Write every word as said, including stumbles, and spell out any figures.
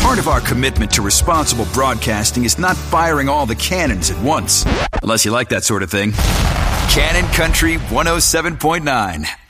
Part of our commitment to responsible broadcasting is not firing all the cannons at once. Unless you like that sort of thing. Cannon Country one oh seven point nine.